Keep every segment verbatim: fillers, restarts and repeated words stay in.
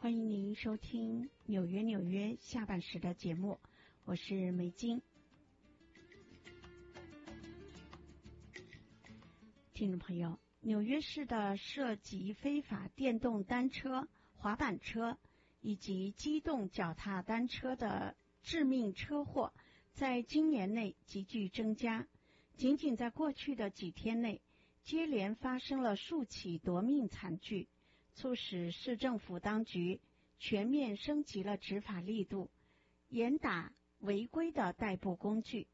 欢迎您收听纽约纽约下半时的节目，我是梅金。听众朋友，纽约市的涉及非法电动单车、滑板车以及机动脚踏单车的致命车祸在今年内急剧增加，仅仅在过去的几天内接连发生了数起夺命惨剧，促使市政府当局全面升级了执法力度，严打违规的代步工具。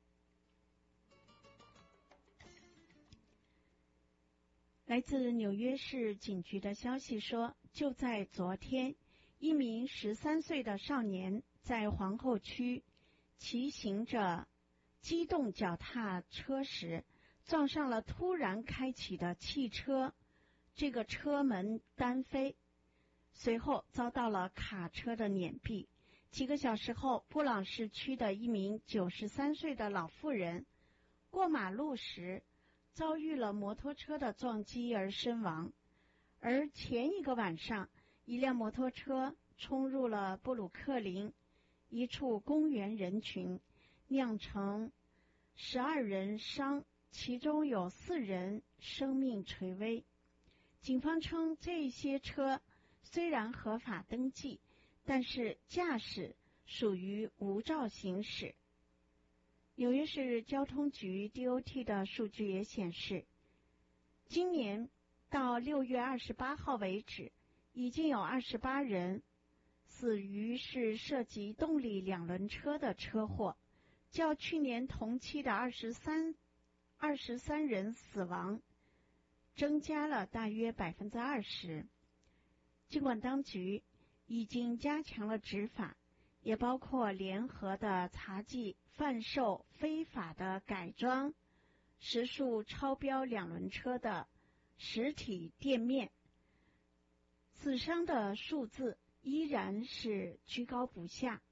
来自纽约市警局的消息说，就在昨天，一名十三岁的少年在皇后区骑行着机动脚踏车时，撞上了突然开启的汽车，这个车门单飞，随后遭到了卡车的碾毙。几个小时后，布朗市区的一名九十三岁的老妇人过马路时遭遇了摩托车的撞击而身亡。而前一个晚上，一辆摩托车冲入了布鲁克林一处公园人群，酿成十二人伤，其中有四人生命垂危。警方称，这些车虽然合法登记，但是驾驶属于无照行驶。纽约市交通局 D O T 的数据也显示，今年到六月二十八号为止，已经有二十八人死于是涉及动力两轮车的车祸，较去年同期的二十三二十三人死亡增加了大约 百分之二十。 尽管当局已经加强了执法，也包括联合的查缉贩售非法的改装时速超标两轮车的实体店面，死伤的数字依然是居高不下。